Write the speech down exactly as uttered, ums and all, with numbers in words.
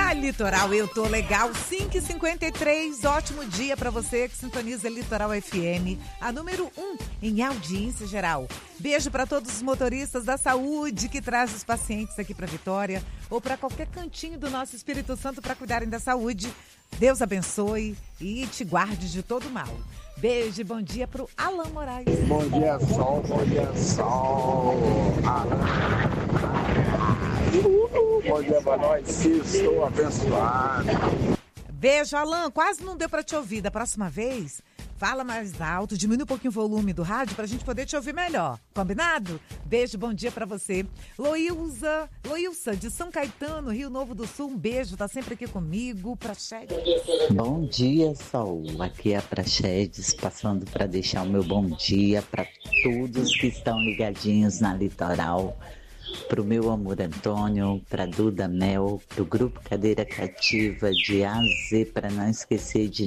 Na Litoral eu tô legal, cinco e cinquenta e três, ótimo dia pra você que sintoniza Litoral F M, a número um em audiência geral. Beijo pra todos os motoristas da saúde que traz os pacientes aqui pra Vitória ou pra qualquer cantinho do nosso Espírito Santo pra cuidarem da saúde. Deus abençoe e te guarde de todo mal. Beijo e bom dia pro Alan Moraes. Bom dia, sol, bom dia, sol. Bom dia pra nós, estou abençoado. Beijo, Alan. Quase não deu pra te ouvir. Da próxima vez, fala mais alto, diminui um pouquinho o volume do rádio pra gente poder te ouvir melhor. Combinado? Beijo, bom dia pra você. Loilza, Loilza, de São Caetano, Rio Novo do Sul, um beijo, tá sempre aqui comigo. Praxedes. Bom dia, Sol. Aqui é a Praxedes, passando para deixar o meu bom dia para todos que estão ligadinhos na Litoral. Pro meu amor Antônio, pra Duda Mel, pro Grupo Cadeira Cativa de A a Z, para não esquecer de